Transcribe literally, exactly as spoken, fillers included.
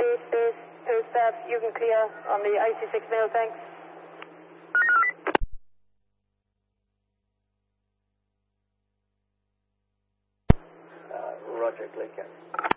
eight base, post staff, you can clear on the I C six mail tanks. Uh, Roger, Glenn.